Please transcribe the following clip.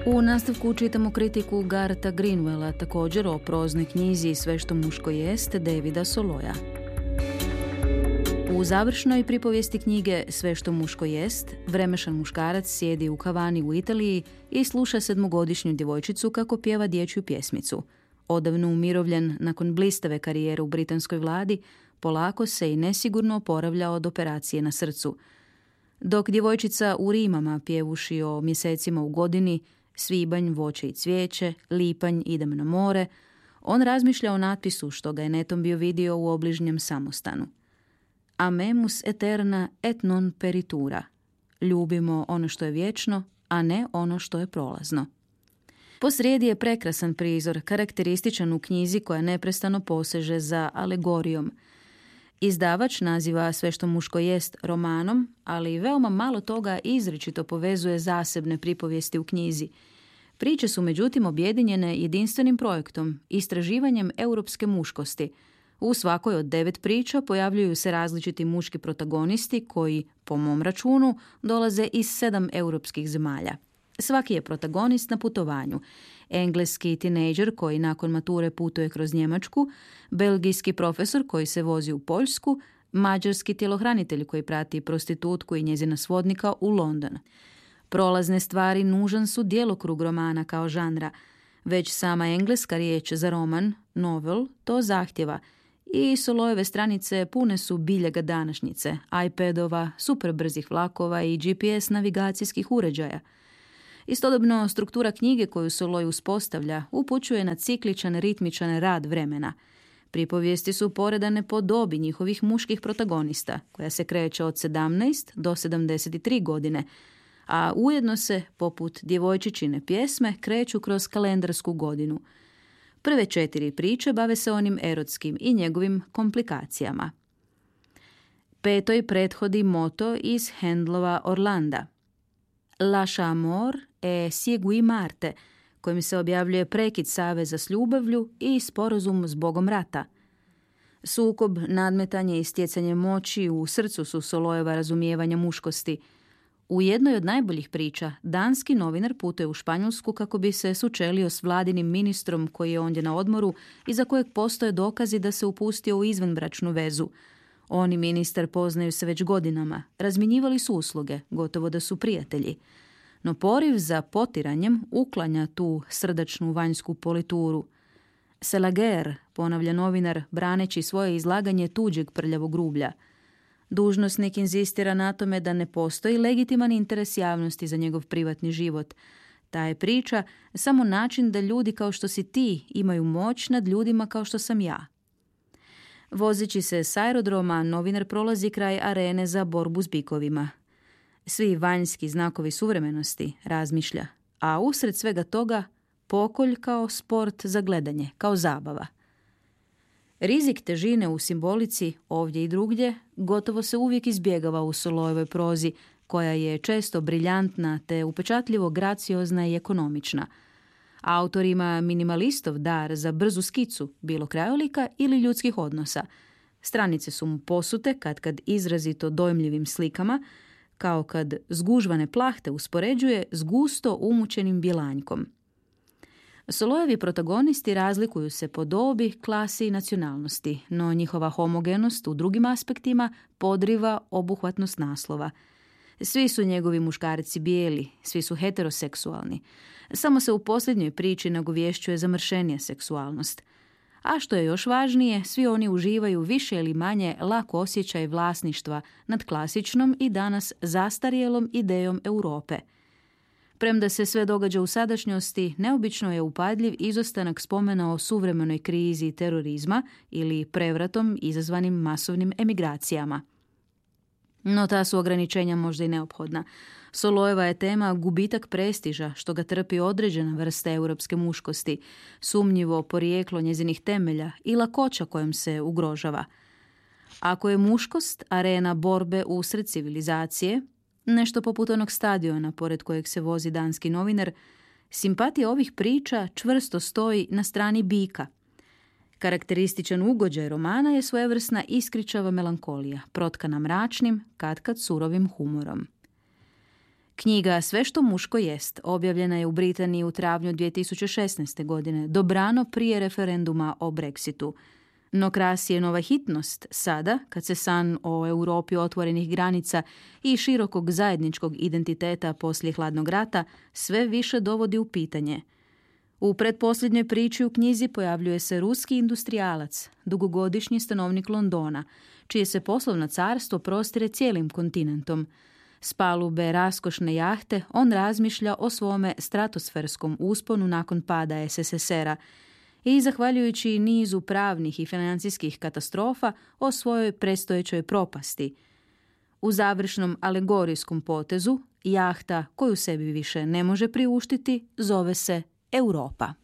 U nastavku čitamo kritiku Gartha Greenwella, također o proznoj knjizi Sve što muško jest Davida Soloja. U završnoj pripovijesti knjige Sve što muško jest, vremešan muškarac sjedi u kavani u Italiji i sluša 7-godišnju djevojčicu kako pjeva dječju pjesmicu. Odavno umirovljen nakon blistave karijere u britanskoj vladi, polako se i nesigurno oporavlja od operacije na srcu. Dok djevojčica u rimama pjevuši o mjesecima u godini, svibanj, voće i cvijeće, lipanj, idem na more, on razmišlja o natpisu što ga je netom bio vidio u obližnjem samostanu. Amemus eterna et non peritura. Ljubimo ono što je vječno, a ne ono što je prolazno. Posrijedi je prekrasan prizor, karakterističan u knjizi koja neprestano poseže za alegorijom. Izdavač naziva Sve što muško jest romanom, ali veoma malo toga izričito povezuje zasebne pripovijesti u knjizi. Priče su međutim objedinjene jedinstvenim projektom, istraživanjem europske muškosti. U svakoj od 9 priča pojavljuju se različiti muški protagonisti koji, po mom računu, dolaze iz 7 europskih zemalja. Svaki je protagonist na putovanju. Engleski tinejdžer koji nakon mature putuje kroz Njemačku, belgijski profesor koji se vozi u Poljsku, mađarski tjelohranitelj koji prati prostitutku i njezina svodnika u London. Prolazne stvari nužan su djelokrug romana kao žanra. Već sama engleska riječ za roman, novel, to zahtjeva. I Solojeve stranice pune su biljega današnjice, iPadova, superbrzih vlakova i GPS navigacijskih uređaja. Istodobno, struktura knjige koju Soloj uspostavlja upućuje na cikličan, ritmičan rad vremena. Pripovijesti su poredane po dobi njihovih muških protagonista, koja se kreće od 17 do 73 godine, a ujedno se, poput djevojčičine pjesme, kreću kroz kalendarsku godinu. Prve 4 priče bave se onim erotskim i njegovim komplikacijama. 5. prethodi moto iz Handlova Orlanda. Lascia amor e segui Marte, kojim se objavljuje prekid saveza s ljubavlju i sporazum s bogom rata. Sukob, nadmetanje i stjecanje moći u srcu su Solojeva razumijevanja muškosti. U jednoj od najboljih priča, danski novinar putuje u Španjolsku kako bi se sučelio s vladinim ministrom koji je ondje na odmoru i za kojeg postoje dokazi da se upustio u izvanbračnu vezu. On i ministar poznaju se već godinama, razmjenjivali su usluge, gotovo da su prijatelji. No poriv za potiranjem uklanja tu srdačnu vanjsku polituru. C'est la guerre, ponavlja novinar, braneći svoje izlaganje tuđeg prljavog rublja. Dužnosnik inzistira na tome da ne postoji legitiman interes javnosti za njegov privatni život. Ta je priča samo način da ljudi kao što si ti imaju moć nad ljudima kao što sam ja. Vozeći se s aerodroma, novinar prolazi kraj arene za borbu s bikovima. Svi vanjski znakovi suvremenosti, razmišlja, a usred svega toga pokolj kao sport za gledanje, kao zabava. Rizik težine u simbolici, ovdje i drugdje, gotovo se uvijek izbjegava u Solojevoj prozi, koja je često briljantna te upečatljivo graciozna i ekonomična. Autor ima minimalistov dar za brzu skicu, bilo krajolika ili ljudskih odnosa. Stranice su mu posute kad izrazito dojmljivim slikama, kao kad zgužvane plahte uspoređuje s gusto umućenim bjelanjkom. Solojevi protagonisti razlikuju se po dobi, klasi i nacionalnosti, no njihova homogenost u drugim aspektima podriva obuhvatnost naslova. Svi su njegovi muškarci bijeli, svi su heteroseksualni. Samo se u posljednjoj priči nagovješćuje zamršenija seksualnost. A što je još važnije, svi oni uživaju više ili manje lak osjećaj vlasništva nad klasičnom i danas zastarjelom idejom Europe. Premda se sve događa u sadašnjosti, neobično je upadljiv izostanak spomena o suvremenoj krizi terorizma ili prevratom izazvanim masovnim emigracijama. No ta su ograničenja možda i neophodna. Solojeva je tema gubitak prestiža, što ga trpi određena vrsta europske muškosti, sumnjivo porijeklo njezinih temelja i lakoća kojom se ugrožava. Ako je muškost arena borbe usred civilizacije, nešto poput onog stadiona pored kojeg se vozi danski novinar, simpatija ovih priča čvrsto stoji na strani bika. Karakterističan ugođaj romana je svojevrsna iskričava melankolija, protkana mračnim, katkad surovim humorom. Knjiga Sve što muško jest objavljena je u Britaniji u travnju 2016. godine, dobrano prije referenduma o Brexitu. No krasi je nova hitnost sada, kad se san o Europi otvorenih granica i širokog zajedničkog identiteta poslije hladnog rata sve više dovodi u pitanje. U pretposljednjoj priči u knjizi pojavljuje se ruski industrijalac, dugogodišnji stanovnik Londona, čije se poslovno carstvo prostire cijelim kontinentom. S palube raskošne jahte on razmišlja o svome stratosferskom usponu nakon pada SSSR-a i, zahvaljujući nizu pravnih i financijskih katastrofa, o svojoj predstojećoj propasti. U završnom alegorijskom potezu, jahta koju sebi više ne može priuštiti zove se Europa.